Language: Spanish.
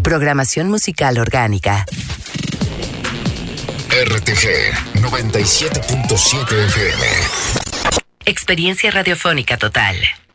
Programación musical orgánica. RTG 97.7 FM. Experiencia radiofónica total.